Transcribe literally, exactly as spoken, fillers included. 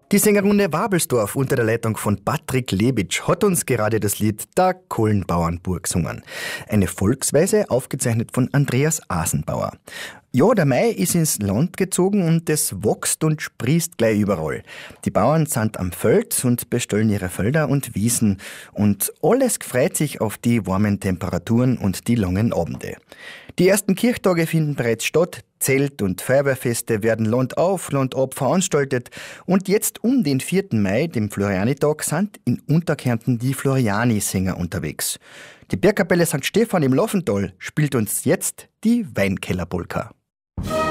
Die Sängerrunde Wabelsdorf unter der Leitung von Patrick Lebitsch hat uns gerade das Lied Der Kohlenbauernburg gesungen. Eine Volksweise, aufgezeichnet von Andreas Asenbauer. Ja, der Mai ist ins Land gezogen und es wächst und sprießt gleich überall. Die Bauern sind am Feld und bestellen ihre Felder und Wiesen. Und alles freut sich auf die warmen Temperaturen und die langen Abende. Die ersten Kirchtage finden bereits statt. Zelt- und Feuerwehrfeste werden Land auf, Land ab veranstaltet. Und jetzt um den vierten Mai, dem Florianitag, sind in Unterkärnten die Floriani-Sänger unterwegs. Die Bergkapelle Sankt Stephan im Laufental spielt uns jetzt die Weinkellerpolka.